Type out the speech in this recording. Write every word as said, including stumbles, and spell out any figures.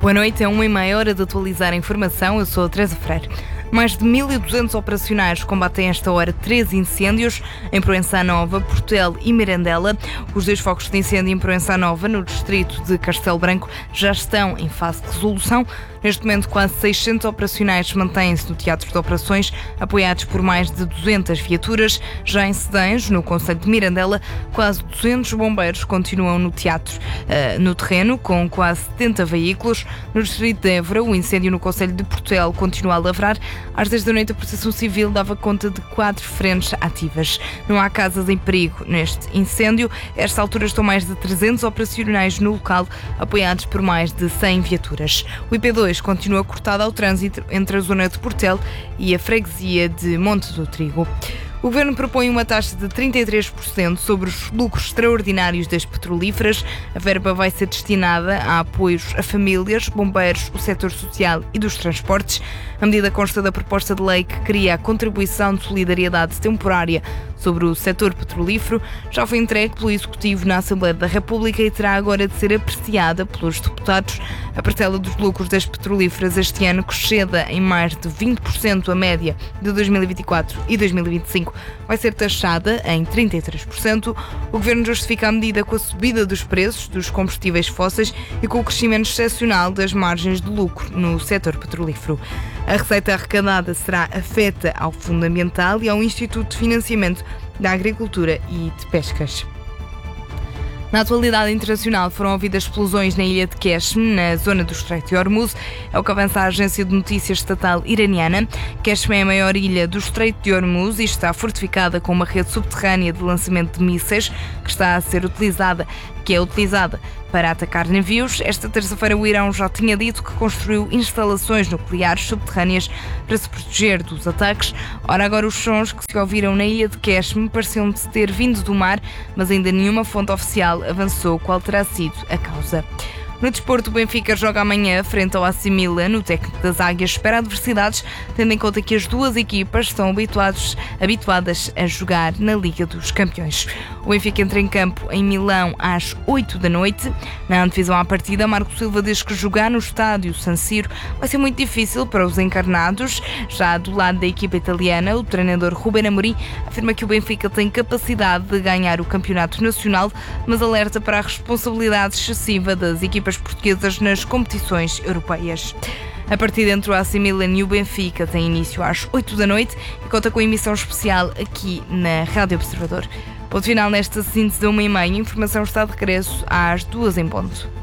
Boa noite, é uma e meia hora de atualizar a informação. Eu sou a Teresa Freire. Mais de mil e duzentos operacionais combatem esta hora três incêndios em Proença Nova, Portel e Mirandela. Os dois focos de incêndio em Proença Nova, no distrito de Castelo Branco, já estão em fase de resolução. Neste momento, quase seiscentos operacionais mantêm-se no teatro de operações, apoiados por mais de duzentas viaturas. Já em Cedanjo, no concelho de Mirandela, quase duzentos bombeiros continuam no teatro, uh, no terreno, com quase setenta veículos. No distrito de Évora, o incêndio no concelho de Portel continua a lavrar. Às dez da noite, a Proteção Civil dava conta de quatro frentes ativas. Não há casas em perigo neste incêndio. A esta altura estão mais de trezentos operacionais no local, apoiados por mais de cem viaturas. O I P dois continua cortado ao trânsito entre a zona de Portel e a freguesia de Monte do Trigo. O Governo propõe uma taxa de trinta e três por cento sobre os lucros extraordinários das petrolíferas. A verba vai ser destinada a apoios a famílias, bombeiros, o setor social e dos transportes. A medida consta da proposta de lei que cria a contribuição de solidariedade temporária sobre o setor petrolífero. Já foi entregue pelo Executivo na Assembleia da República e terá agora de ser apreciada pelos deputados. A parcela dos lucros das petrolíferas este ano, que exceda em mais de vinte por cento a média de dois mil e vinte e quatro e dois mil e vinte e cinco, vai ser taxada em trinta e três por cento. O Governo justifica a medida com a subida dos preços dos combustíveis fósseis e com o crescimento excepcional das margens de lucro no setor petrolífero. A receita arrecadada será afeta ao Fundamental e ao Instituto de Financiamento da Agricultura e de Pescas. Na atualidade internacional, foram ouvidas explosões na ilha de Qeshm, na zona do Estreito de Hormuz. É o que avança a agência de notícias estatal iraniana. Qeshm é a maior ilha do Estreito de Hormuz e está fortificada com uma rede subterrânea de lançamento de mísseis que está a ser utilizada, que é utilizada para atacar navios. Esta terça-feira o Irão já tinha dito que construiu instalações nucleares subterrâneas para se proteger dos ataques. Ora, agora os sons que se ouviram na ilha de Qeshm pareciam de ter vindo do mar, mas ainda nenhuma fonte oficial avançou qual terá sido a causa. No desporto, o Benfica joga amanhã frente ao A C Milan. O técnico das Águias espera adversidades, tendo em conta que as duas equipas estão habituados, habituadas a jogar na Liga dos Campeões. O Benfica entra em campo em Milão às oito da noite. Na antevisão à partida, Marco Silva diz que jogar no estádio San Siro vai ser muito difícil para os encarnados. Já do lado da equipa italiana, o treinador Ruben Amorim afirma que o Benfica tem capacidade de ganhar o campeonato nacional, mas alerta para a responsabilidade excessiva das equipas portuguesas nas competições europeias. A partida entre o A C Milan e o Benfica tem início às oito da noite e conta com a emissão especial aqui na Rádio Observador. Ponto final nesta síntese da uma e meia. A informação está de regresso às duas em ponto.